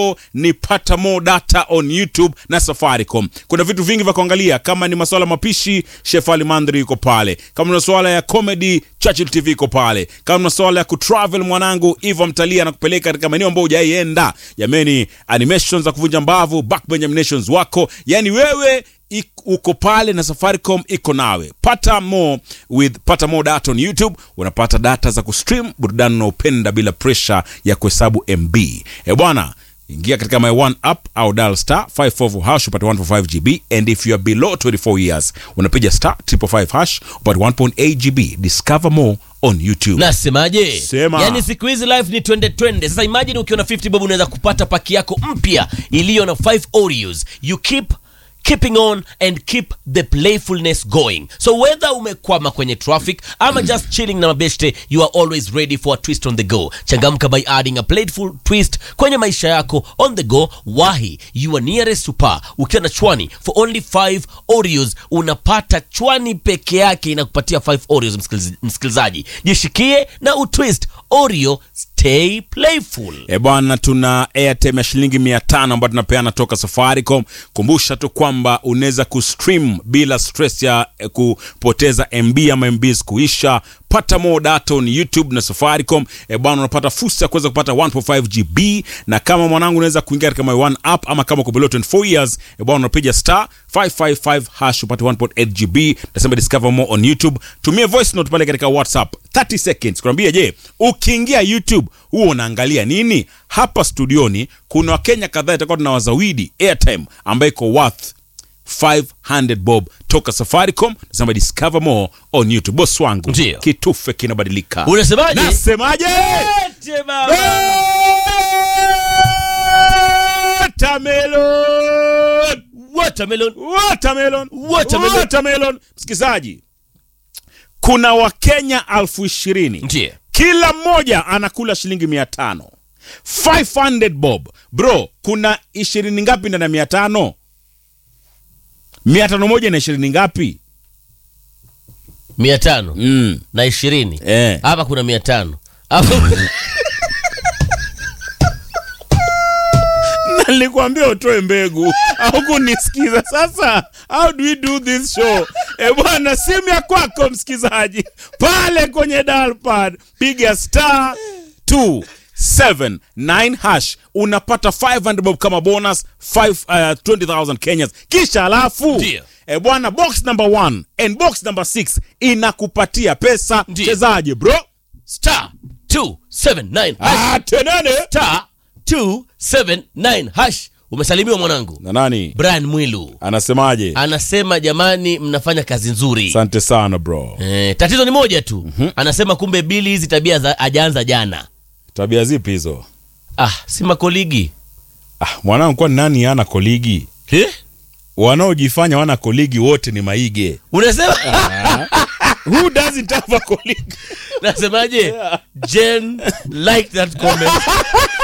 ni pata more data on YouTube na Safaricom. Kuna vitu vingi vya kuangalia, kama ni masuala mapishi, Chef Ali Mandri yuko pale. Kama ni masuala ya comedy, Churchill TV yuko pale. Kama ni masuala ya kutravel, mwanangu Eva Mtalia anakupeleka katika maeneo ambayo hujaienda. Jameni, animations za kuvunja mbavu, Backbench animations wako. Yani wewe uko pale na Safaricom iko nawe. Pata more data on YouTube, unapata data za kustream burudani na upenda bila pressure ya kuhesabu MB. Bwana, ingia katika My One app au dial star 544 hash upate 145 GB, and if you are below 24 years unapiga star 555 hash upate 1.8 GB. Discover more on YouTube. Nasemaje? Sema. Yani siku hizi life ni twende. Sasa imagine ukiona 50 bob unaweza kupata paki yako mpya iliyo na 5 Oreos. You keeping on and keep the playfulness going. So whether umekwama kwenye traffic ama just chilling na mabeshte, you are always ready for a twist on the go. Changamka by adding a playful twist kwenye maisha yako on the go. Wahi your nearest super ukiwa na chwani for only 5 Oreos unapata chwani peke yake inakupatia 5 Oreos. Msikilizaji, jishikie na utwist Oreo. Stay playful. Bwana, tuna airtime ya shilingi 500 ambayo tunapeana toka Safaricom. Kumbusha tu kwamba unaweza kustream bila stress ya kupoteza MB ama MBs kuisha. Pata more data on YouTube na Safaricom. Bwana, unapata fursa ya kuweza kupata 1.5 GB, na kama mwanangu unaweza kuingia katika My One app ama kama uko below 24 years, bwana unapiga star 555 hash upate 1.8 GB. Nasema discover more on YouTube. Tumia voice note pale katika WhatsApp 30 seconds. Kuambia je, ukiingia YouTube huo unaangalia nini? Hapa studioni kuna Wakenya kadhaa itakuwa tunawazawidi airtime ambayo iko worth 500 bob toka Safaricom. Nasema discover more on YouTube. Boss wangu, Ndiyo. Kitufe kinabadilika. Unasemaje? Nasemaje? Ete baba. Watermelon. Msikizaji, kuna Wakenya 20,000. Ndiyo. Kila mmoja anakula shilingi 500. 500 bob. Bro, kuna 20 ngapi ndani ya 500? 500 moja na 20 ngapi? 500 na 20. Hapa kuna 500. Hapa nilikwambia utoe mbegu au kunisikiza. Sasa how do we do this show? Bwana, simu ya kwako msikizaji pale kwenye dial pad, piga star 279 hash, unapata 500 bob kama bonus, 20,000 Kenyans. Kisha alafu bwana, box number 1 and box number 6 inakupatia pesa. Chezaje bro? Star 279 hash. Tenane Star 279 hash. Umesalimiwa mwanangu. na nani? Brian Mwilu. Anasemaje? Anasema jamani, mnafanya kazi nzuri. Asante sana bro. Tatizo ni moja tu. Anasema kumbe Billy hizi tabia hajaanza jana. Tabia zipi hizo? Si makoligi. Mwanangu, kwa nani ana koligi? Wanaojifanya wana koligi wote ni maige. Unasema? Who doesn't have a colleague? Nasemaje? Jen like that comment.